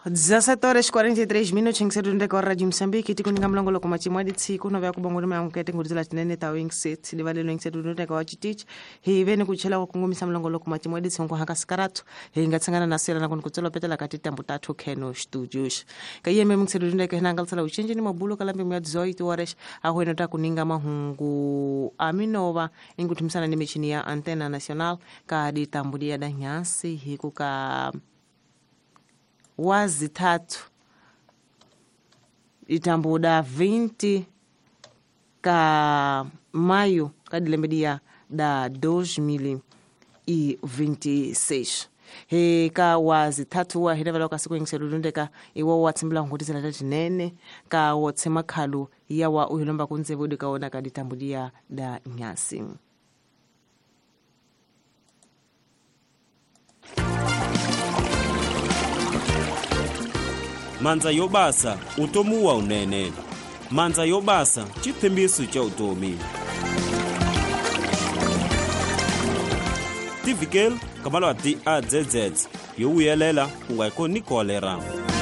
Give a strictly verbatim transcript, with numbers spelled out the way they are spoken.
dezessete horas e quarenta e três minutos em que se runde com a Rádio Moçambique tiku ninga mlongo kwa machimwadi tsiku no vya kubongole ma mkete ngudizila tinene ta wing set livale lo ingse runde kwa chitich hi vene kuchela kwa kungumisa mlongo kwa machimwadi tsingo hanga skaratu hi ngatsangana na sela na kutselo petela katita mbutatu keno studios kayeme mkse runde kwa hinanga tsala uchenje ni mabulo kalambe mwa dezoito horas aho enota kuninga mahungu aminova ingutumsana ni mechini ya Antena Nacional ka ditambudia da nyasi hiku ka wazi tatu itambuda vinte ka maio kadilembedia da dois mil e vinte e seis he ka wazi tatu wa hidavalo ka siku ingselundeka iwo watsimbula ngutizela tati nene ka wotsema khalu yawa uhilomba kunzebudi kaona kaditambudia da nyasi. Manza yobasa utomu wa unene. Manza yobasa chithembiso cha utomi. Tivikel kamalo ati A Z Z yo uyelela ungaiko ni kolera.